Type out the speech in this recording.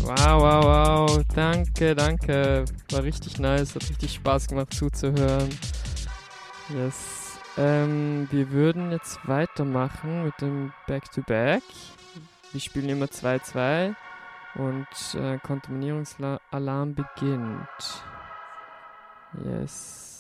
Wow, wow, wow. Danke, danke. War richtig nice. Hat richtig Spaß gemacht zuzuhören. Yes. Wir würden jetzt weitermachen mit dem Back-to-Back. Wir spielen immer 2-2 und Kontaminierungsalarm beginnt. Yes.